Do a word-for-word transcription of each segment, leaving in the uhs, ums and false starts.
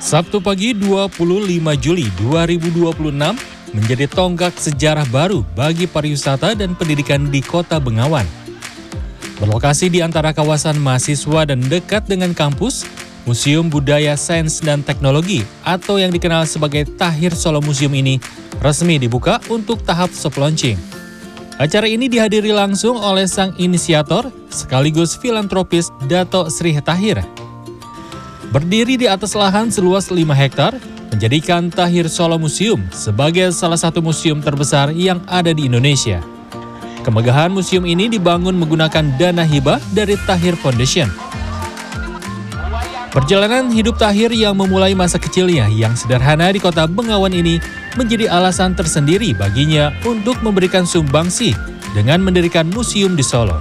Sabtu pagi dua puluh lima Juli dua ribu dua puluh enam menjadi tonggak sejarah baru bagi pariwisata dan pendidikan di Kota Bengawan. Berlokasi di antara kawasan mahasiswa dan dekat dengan kampus, Museum Budaya Sains dan Teknologi atau yang dikenal sebagai Tahir Solo Museum ini resmi dibuka untuk tahap soft launching. Acara ini dihadiri langsung oleh sang inisiator sekaligus filantropis Dato Sri Tahir. Berdiri di atas lahan seluas lima hektar, menjadikan Tahir Solo Museum sebagai salah satu museum terbesar yang ada di Indonesia. Kemegahan museum ini dibangun menggunakan dana hibah dari Tahir Foundation. Perjalanan hidup Tahir yang memulai masa kecilnya yang sederhana di Kota Bengawan ini menjadi alasan tersendiri baginya untuk memberikan sumbangsi dengan mendirikan museum di Solo.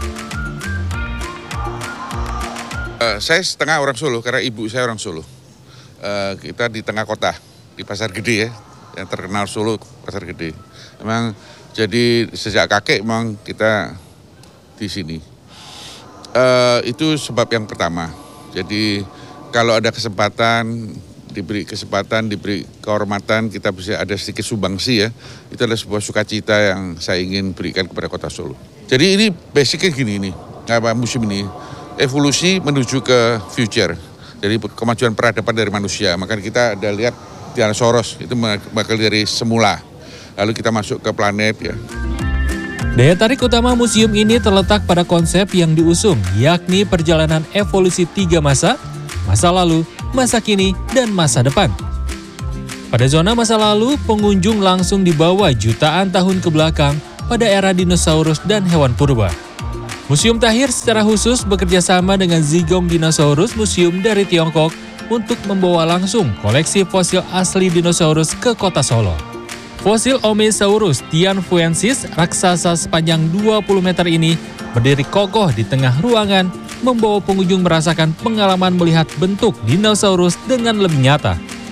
Uh, saya setengah orang Solo karena ibu saya orang Solo. Uh, kita di tengah kota, di Pasar Gede ya, yang terkenal Solo, Pasar Gede. Memang jadi sejak kakek memang kita di sini. Uh, itu sebab yang pertama. Jadi kalau ada kesempatan, diberi kesempatan, diberi kehormatan, kita bisa ada sedikit sumbangsi ya. Itu adalah sebuah sukacita yang saya ingin berikan kepada Kota Solo. Jadi ini basicnya gini ini, apa museum ini. Evolusi menuju ke future, jadi kemajuan peradaban dari manusia. Maka kita ada lihat dinosaurus itu bakal dari semula, lalu kita masuk ke planet ya. Daya tarik utama museum ini terletak pada konsep yang diusung, yakni perjalanan evolusi tiga masa, masa lalu, masa kini, dan masa depan. Pada zona masa lalu, pengunjung langsung dibawa jutaan tahun ke belakang pada era dinosaurus dan hewan purba. Museum Tahir secara khusus bekerja sama dengan Zigong Dinosaurus Museum dari Tiongkok untuk membawa langsung koleksi fosil asli dinosaurus ke Kota Solo. Fosil Omesaurus tianfuensis raksasa sepanjang dua puluh meter ini berdiri kokoh di tengah ruangan, membawa pengunjung merasakan pengalaman melihat bentuk dinosaurus dengan lebih nyata.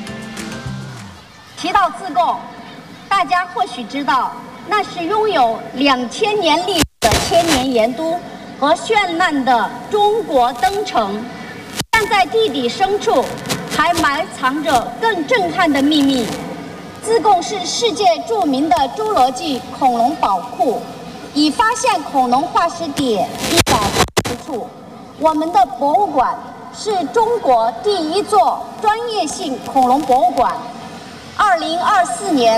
提到自贡，大家或许知道，那是拥有两千年历史的千年盐都和绚烂的中国灯城，但在地底深处还埋藏着更震撼的秘密。自贡是世界著名的侏罗纪恐龙宝库，已发现恐龙化石点一百八十处。我们的博物馆是中国第一座专业性恐龙博物馆。二零二四年。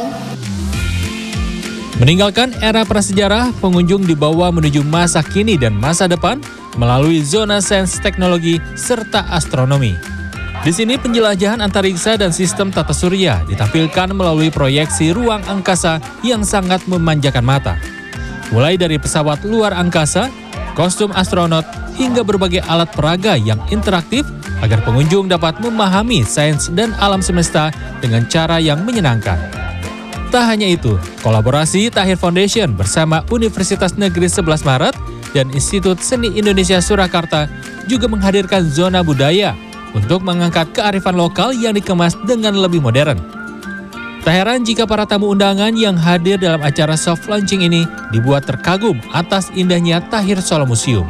Meninggalkan era prasejarah, pengunjung dibawa menuju masa kini dan masa depan melalui zona sains teknologi serta astronomi. Di sini penjelajahan antariksa dan sistem tata surya ditampilkan melalui proyeksi ruang angkasa yang sangat memanjakan mata. Mulai dari pesawat luar angkasa, kostum astronot, hingga berbagai alat peraga yang interaktif agar pengunjung dapat memahami sains dan alam semesta dengan cara yang menyenangkan. Tak hanya itu, kolaborasi Tahir Foundation bersama Universitas Negeri sebelas Maret dan Institut Seni Indonesia Surakarta juga menghadirkan zona budaya untuk mengangkat kearifan lokal yang dikemas dengan lebih modern. Tak heran jika para tamu undangan yang hadir dalam acara soft launching ini dibuat terkagum atas indahnya Tahir Solo Museum.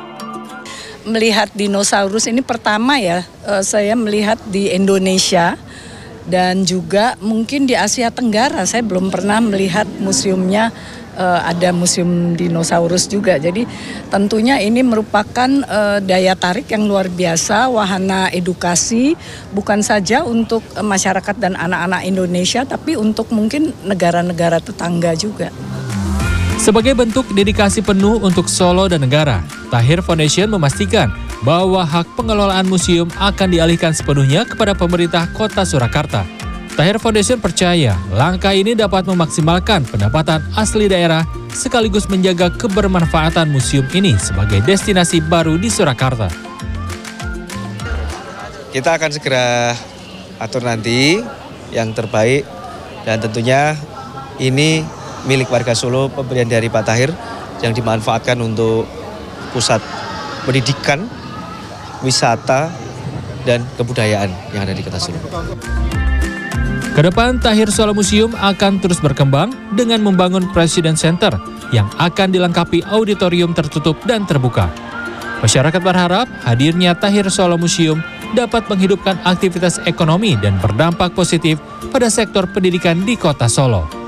Melihat dinosaurus ini pertama ya, saya melihat di Indonesia. Dan juga mungkin di Asia Tenggara, saya belum pernah melihat museumnya uh, ada museum dinosaurus juga. Jadi tentunya ini merupakan uh, daya tarik yang luar biasa, wahana edukasi bukan saja untuk uh, masyarakat dan anak-anak Indonesia, tapi untuk mungkin negara-negara tetangga juga. Sebagai bentuk dedikasi penuh untuk Solo dan negara, Tahir Foundation memastikan bahwa hak pengelolaan museum akan dialihkan sepenuhnya kepada pemerintah Kota Surakarta. Tahir Foundation percaya langkah ini dapat memaksimalkan pendapatan asli daerah sekaligus menjaga kebermanfaatan museum ini sebagai destinasi baru di Surakarta. Kita akan segera atur nanti yang terbaik dan tentunya ini milik warga Solo, pemberian dari Pak Tahir yang dimanfaatkan untuk pusat pendidikan, wisata, dan kebudayaan yang ada di Kota Solo. Kedepan, Tahir Solo Museum akan terus berkembang dengan membangun President Center yang akan dilengkapi auditorium tertutup dan terbuka. Masyarakat berharap hadirnya Tahir Solo Museum dapat menghidupkan aktivitas ekonomi dan berdampak positif pada sektor pendidikan di Kota Solo.